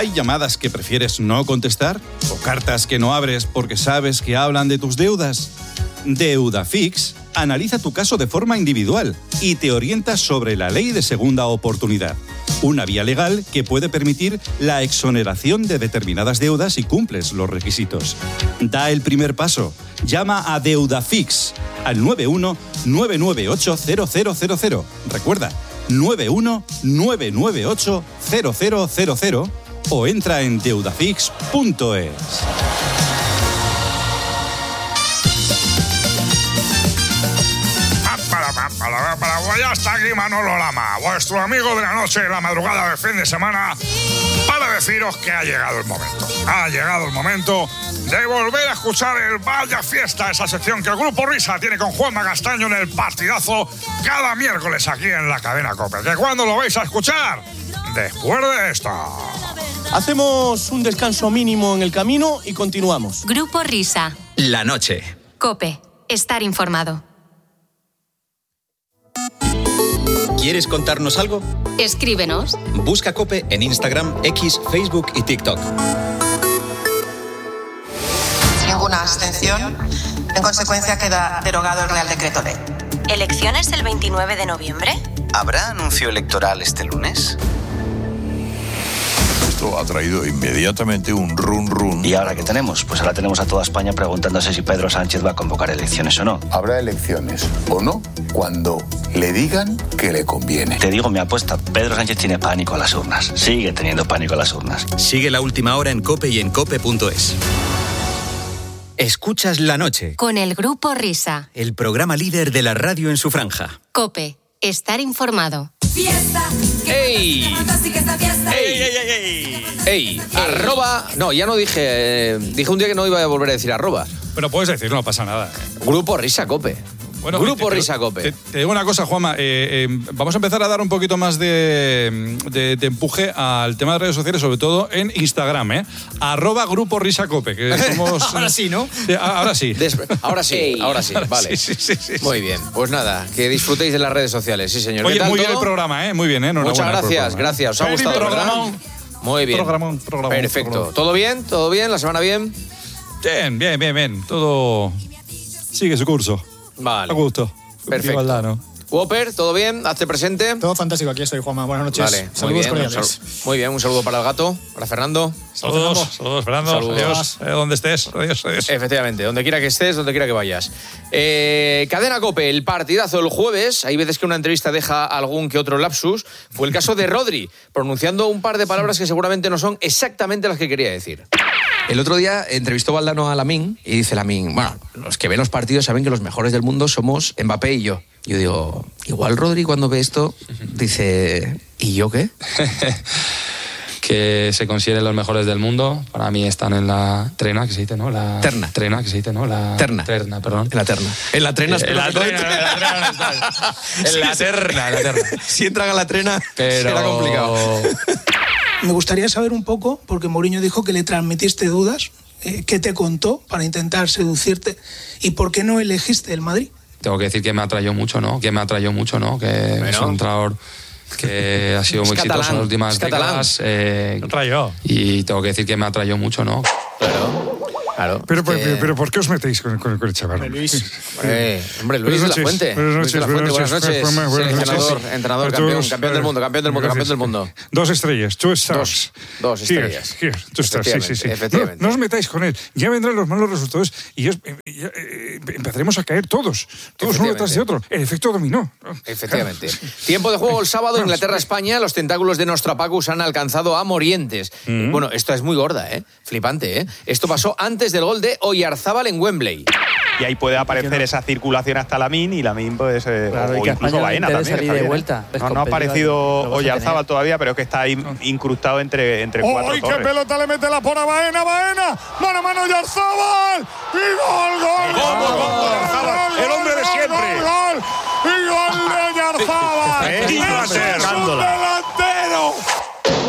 ¿Hay llamadas que prefieres no contestar? ¿O cartas que no abres porque sabes que hablan de tus deudas? Deudafix analiza tu caso de forma individual y te orienta sobre la ley de segunda oportunidad. Una vía legal que puede permitir la exoneración de determinadas deudas si cumples los requisitos. Da el primer paso. Llama a Deudafix al 91-998-0000. Recuerda, 91-998-0000 o entra en deudafix.es. Ya está aquí Manolo Lama, vuestro amigo de la noche, la madrugada del fin de semana, para deciros que ha llegado el momento. Ha llegado el momento de volver a escuchar el Vaya Fiesta, esa sección que el Grupo Risa tiene con Juanma Castaño en el partidazo cada miércoles aquí en la cadena COPE. ¿Que cuándo lo vais a escuchar? Después de esto. Hacemos un descanso mínimo en el camino y continuamos. Grupo Risa. La noche. COPE. Estar informado. ¿Quieres contarnos algo? Escríbenos. Busca COPE en Instagram, X, Facebook y TikTok. Ninguna abstención. En consecuencia, queda derogado el Real Decreto Ley. ¿Elecciones el 29 de noviembre? ¿Habrá anuncio electoral este lunes? Esto ha traído inmediatamente un run. ¿Y ahora qué tenemos? Pues ahora tenemos a toda España preguntándose si Pedro Sánchez va a convocar elecciones o no. Habrá elecciones o no cuando le digan que le conviene. Te digo mi apuesta, Pedro Sánchez tiene pánico a las urnas. Sigue teniendo pánico a las urnas. Sigue La Última Hora en COPE y en COPE.es. Escuchas La Noche. Con el Grupo Risa. El programa líder de la radio en su franja. COPE. Estar informado. Fiesta. ¡Ey! ¡Ey! Arroba... No, ya no dije... dije un día que no iba a volver a decir arroba. Pero puedes decir, no pasa nada. Grupo Risa COPE. Bueno, Grupo Risa COPE. Te digo una cosa, Juanma. Vamos a empezar a dar un poquito más de empuje al tema de redes sociales, sobre todo en Instagram, @Grupo Risa COPE. Que somos, ahora sí, ¿no? Ahora sí. Ahora sí, vale. Sí. Muy bien, pues nada, que disfrutéis de las redes sociales, sí señor. Oye, ¿Qué tal muy todo? bien el programa, muy bien, Muchas gracias, gracias. ¿Os ha gustado, verdad? Muy bien. Programón. Perfecto. ¿Todo bien? ¿Todo bien? ¿La semana bien? Bien. Todo sigue su curso. Vale. A gusto. Perfecto. Igualdad, ¿no? Whopper, ¿todo bien? Hazte presente. Todo fantástico, aquí estoy, Juanma. Buenas noches. Vale, Saludos cordiales. Muy bien, un saludo para el gato, para Fernando. Saludos, Fernando. Saludos. Adiós. Donde estés. Adiós. Efectivamente, donde quiera que estés, donde quiera que vayas. Cadena COPE, el partidazo el jueves. Hay veces que una entrevista deja algún que otro lapsus. Fue el caso de Rodri, pronunciando un par de palabras que seguramente no son exactamente las que quería decir. El otro día entrevistó Valdano a Lamine y dice Lamine, bueno, los que ven los partidos saben que los mejores del mundo somos Mbappé y yo. Yo digo, igual Rodri cuando ve esto dice, ¿y yo qué? Que se consideren los mejores del mundo. Para mí están en la trena, que se dice, ¿no? La terna. Trena, que se dice, ¿no? La terna. Terna, perdón. En la terna. En la trena. En la terna. Si entran a la trena, pero será complicado. Me gustaría saber un poco, porque Mourinho dijo que le transmitiste dudas, ¿qué te contó para intentar seducirte? ¿Y por qué no elegiste el Madrid? Tengo que decir que me atrayó mucho, ¿no? Que es un entrenador que ha sido muy exitoso en las últimas décadas. Y tengo que decir que me atrayó mucho, ¿no? Claro. Pero ¿por qué os metéis con el chaval? Luis. Hombre, Luis de la Fuente. Buenas noches. Seleccionador, entrenador, campeón del mundo. 2 estrellas, 2 stars. Dos estrellas. Here, 2 stars, sí. Efectivamente. No os metáis con él. Ya vendrán los malos resultados y empezaremos a caer todos uno detrás de otro. El efecto dominó. Efectivamente. Tiempo de juego el sábado, Inglaterra-España. Los tentáculos de Nostrapacus han alcanzado a Morientes. Bueno, esto es muy gorda, flipante, Esto pasó antes del gol de Oyarzábal en Wembley. Y ahí puede aparecer esa circulación hasta Lamine y Lamine pues, o incluso Baena también. De vuelta. No ha aparecido Oyarzábal todavía, pero es que está ahí incrustado entre 4 torres. ¡Ay, qué pelota le mete la pora Baena! ¡Mano a mano Oyarzábal! ¡Y gol! ¡El hombre de siempre! ¡Gol! ¡Y gol de Oyarzábal! ¡Es un delantero!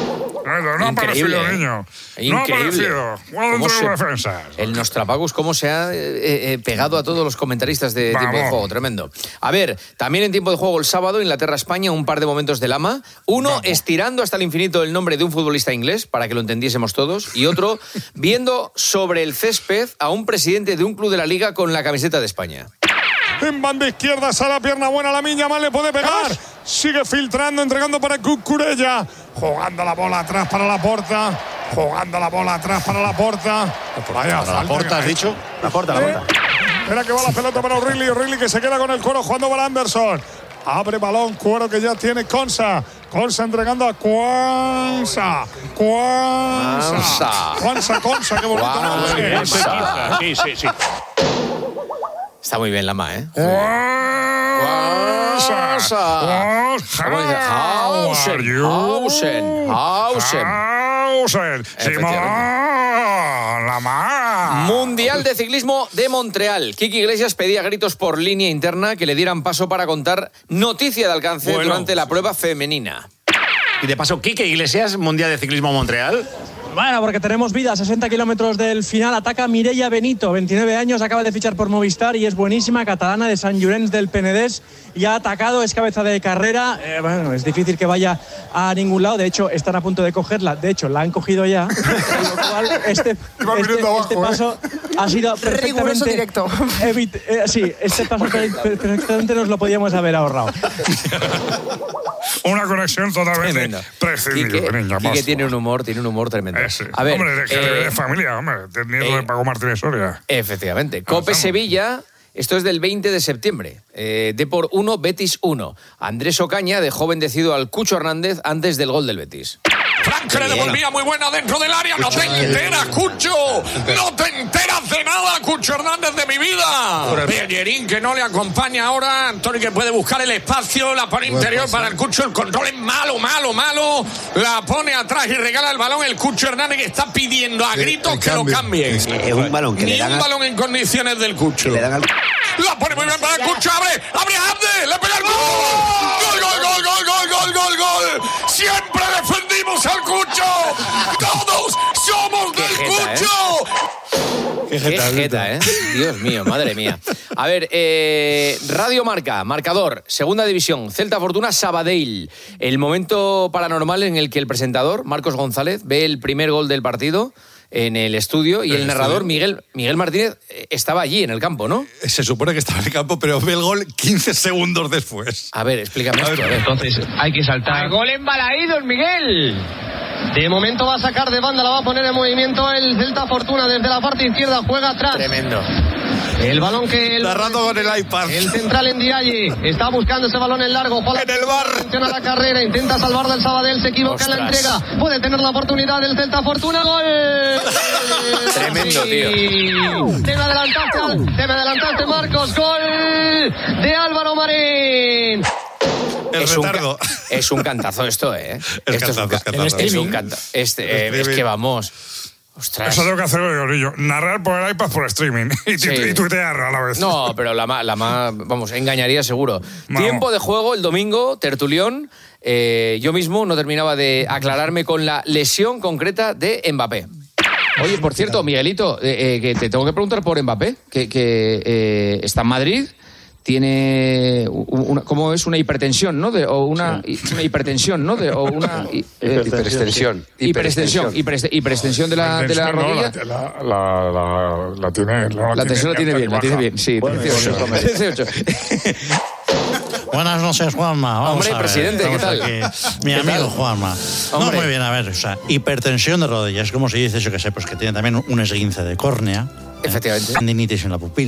No ha aparecido, niño. No ha aparecido. Jugado dentro de defensas. El Nostrapagos, cómo se ha pegado a todos los comentaristas de Tiempo de Juego. Tremendo. A ver, también en Tiempo de Juego el sábado, Inglaterra-España, un par de momentos de Lama. Uno, estirando hasta el infinito el nombre de un futbolista inglés, para que lo entendiésemos todos. Y otro, viendo sobre el césped a un presidente de un club de la Liga con la camiseta de España. En banda izquierda, sale la pierna buena, Lamine Yamal le puede pegar. Sigue filtrando, entregando para Cucurella. Jugando la bola atrás para Laporta. Jugando la bola atrás para Laporta. Vaya, ¿para Laporta has dicho? Laporta. Espera que va la pelota para O'Reilly que se queda con el Cuero jugando para Anderson. Abre balón, Cuero que ya tiene Konsa. Konsa entregando a Quansah. Konsa, qué bonito. Sí. Está muy bien Lama, ¿eh? Hausen. Simón Lama. Mundial de Ciclismo de Montreal. Kiki Iglesias pedía gritos por línea interna que le dieran paso para contar noticia de alcance durante la prueba femenina. Y de paso, Kike Iglesias, Mundial de Ciclismo Montreal. Bueno, porque tenemos vida, 60 kilómetros del final, ataca Mireia Benito, 29 años, acaba de fichar por Movistar y es buenísima, catalana de Sant Llorenç del Penedès, y ha atacado, es cabeza de carrera, bueno, es difícil que vaya a ningún lado, de hecho están a punto de cogerla, de hecho la han cogido ya, con lo cual este paso ha sido perfectamente directo. Sí, este paso perfectamente nos lo podíamos haber ahorrado. Una conexión totalmente prescindible, niña. Quique tiene un humor tremendo. A ver, hombre, que de familia, hombre, teniendo de Paco Martínez Soria. Efectivamente. Cope Sevilla, esto es del 20 de septiembre. Depor 1, Betis 1. Andrés Ocaña dejó bendecido al Cucho Hernández antes del gol del Betis. Frank le devolvía muy buena dentro del área. No te enteras, Cucho. No te enteras de nada, Cucho Hernández de mi vida. Bellerín que no le acompaña ahora. Antonio que puede buscar el espacio. La pone interior para el Cucho. El control es malo. La pone atrás y regala el balón. El Cucho Hernández que está pidiendo a gritos que lo cambien. Es un balón que ni le dan un balón en condiciones del Cucho. La pone muy bien para el Cucho. Abre Abde. Le pega el gol. Gol. Siempre defendimos al Cucho. Todos somos del Cucho. Qué jeta, ¿eh? Dios mío, madre mía. A ver, Radio Marca, marcador, segunda división, Celta Fortuna, Sabadell. El momento paranormal en el que el presentador, Marcos González, ve el primer gol del partido en el estudio y el narrador, Miguel Martínez, estaba allí en el campo, ¿no? Se supone que estaba en el campo, pero ve el gol 15 segundos después. A ver, explícame esto. A ver. Entonces, hay que saltar. ¡Al gol en Balaídos, Miguel! De momento va a sacar de banda, la va a poner en movimiento el Celta Fortuna desde la parte izquierda, juega atrás. Tremendo. El balón que narrando con el iPad. El central en Ndiaye está buscando ese balón en largo. En el bar. Funciona la carrera, intenta salvar del Sabadell, se equivoca en la entrega. Puede tener la oportunidad del Celta Fortuna. ¡Gol! Tremendo, tío. Debe adelantarse Marcos. Gol de Álvaro Marín. Es un cantazo esto, ¿eh? Es un cantazo. Es que vamos. Ostras. Eso tengo que hacer yo. Narrar por el iPad por streaming y tuitear a la vez. No, pero la vamos, engañaría seguro. No. Tiempo de juego el domingo, tertulión. Yo mismo no terminaba de aclararme con la lesión concreta de Mbappé. Oye, por cierto, Miguelito, que te tengo que preguntar por Mbappé, que está en Madrid. Tiene ¿cómo es? Una hipertensión, ¿no? Una hipertensión, ¿no? Hiperextensión de la rodilla. La tiene. La tensión la tiene bien, sí. Bueno, 18. Buenas noches, Juanma. Vamos Hombre, presidente, ¿qué tal? Mi amigo Juanma. No, muy bien, a ver, o sea, hipertensión de rodillas, como se dice, yo que sé, pues que tiene también un esguince de córnea. Efectivamente. Tendinitis en la pupila.